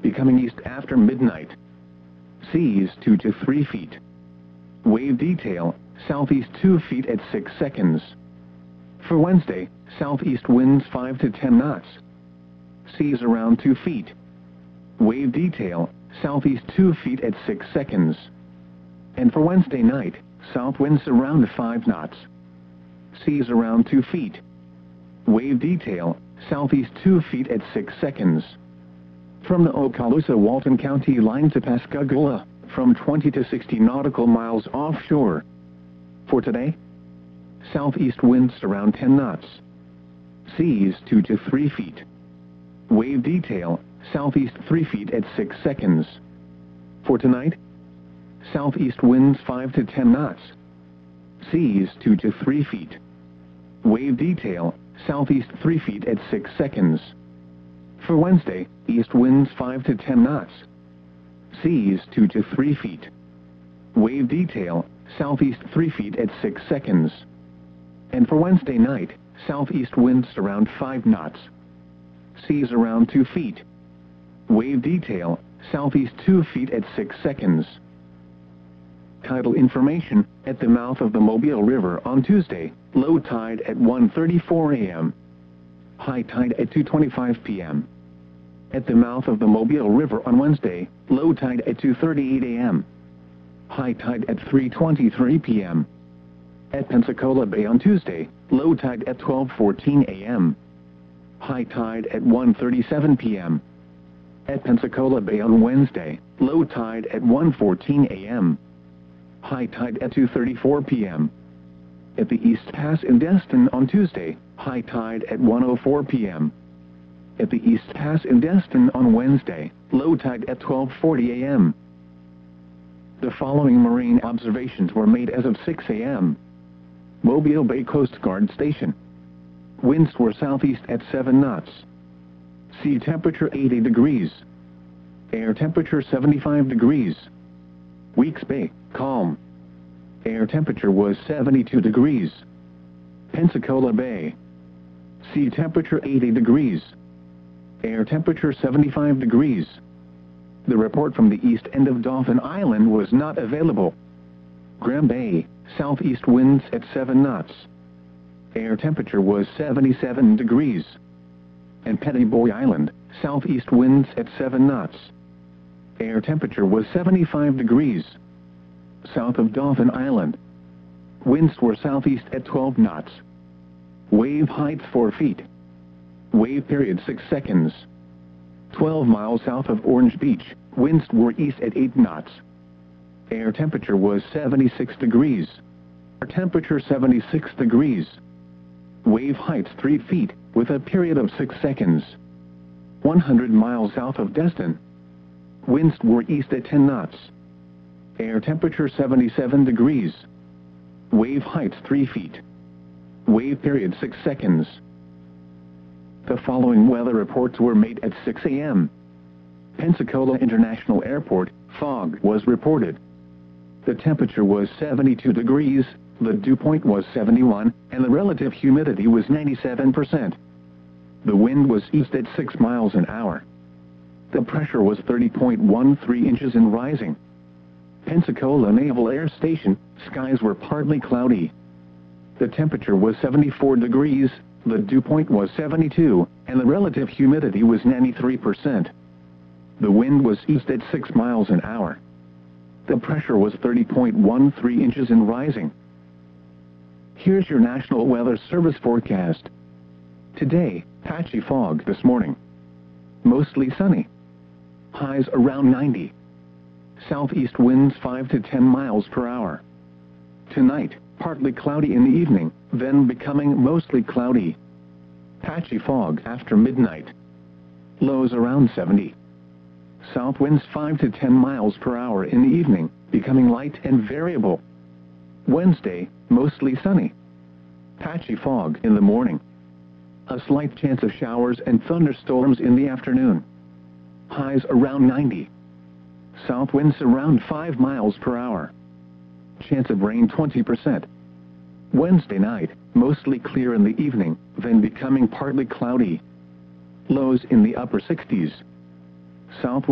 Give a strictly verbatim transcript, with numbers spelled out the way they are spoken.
becoming east after midnight. Seas two to three feet. Wave detail, southeast two feet at six seconds. For Wednesday, southeast winds five to ten knots. Seas around two feet. Wave detail, southeast two feet at six seconds. And for Wednesday night, south winds around five knots. Seas around two feet. Wave detail, southeast two feet at six seconds. From the Okaloosa Walton County line to Pascagoula, from twenty to sixty nautical miles offshore. For today, southeast winds around ten knots. Seas two to three feet. Wave detail, southeast three feet at six seconds. For tonight, southeast winds five to ten knots. Seas two to three feet. Wave detail, southeast three feet at six seconds. For Wednesday, east winds five to ten knots. Seas two to three feet. Wave detail, southeast three feet at six seconds. And for Wednesday night, southeast winds around five knots. Seas around two feet. Wave detail, southeast two feet at six seconds. Tidal information, at the mouth of the Mobile River on Tuesday, low tide at one thirty-four a m High tide at two twenty-five p m At the mouth of the Mobile River on Wednesday, low tide at two thirty-eight a m High tide at three twenty-three p m At Pensacola Bay on Tuesday, low tide at twelve fourteen a m High tide at one thirty-seven p m At Pensacola Bay on Wednesday, low tide at one fourteen a m High tide at two thirty-four p m At the East Pass in Destin on Tuesday, high tide at one oh four p m At the East Pass in Destin on Wednesday, low tide at twelve forty a m The following marine observations were made as of six a m Mobile Bay Coast Guard Station. Winds were southeast at seven knots. Sea temperature eighty degrees. Air temperature seventy-five degrees. Weeks Bay, calm. Air temperature was seventy-two degrees. Pensacola Bay. Sea temperature eighty degrees. Air temperature seventy-five degrees. The report from the east end of Dauphin Island was not available. Graham Bay, southeast winds at seven knots. Air temperature was seventy-seven degrees. And Petty Boy Island, southeast winds at seven knots. Air temperature was seventy-five degrees. South of Dauphin Island. Winds were southeast at twelve knots. Wave height four feet. Wave period six seconds. twelve miles south of Orange Beach, winds were east at eight knots. Air temperature was seventy-six degrees. Air temperature seventy-six degrees. Wave height three feet, with a period of six seconds. one hundred miles south of Destin. Winds were east at ten knots. Air temperature seventy-seven degrees. Wave height three feet. Wave period six seconds. The following weather reports were made at six a m Pensacola International Airport, fog was reported. The temperature was seventy-two degrees, the dew point was seventy-one, and the relative humidity was ninety-seven percent. The wind was east at six miles an hour. The pressure was thirty point one three inches and rising. Pensacola Naval Air Station, skies were partly cloudy. The temperature was seventy-four degrees, the dew point was seventy-two, and the relative humidity was ninety-three percent. The wind was east at six miles an hour. The pressure was thirty point one three inches and rising. Here's your National Weather Service forecast. Today, patchy fog this morning. Mostly sunny. Highs around ninety. Southeast winds five to ten miles per hour. Tonight, partly cloudy in the evening, then becoming mostly cloudy. Patchy fog after midnight. Lows around seventy. South winds five to ten miles per hour in the evening, becoming light and variable. Wednesday, mostly sunny. Patchy fog in the morning. A slight chance of showers and thunderstorms in the afternoon. Highs around ninety. South winds around five miles per hour. Chance of rain twenty percent. Wednesday night, mostly clear in the evening, then becoming partly cloudy. Lows in the upper sixties. South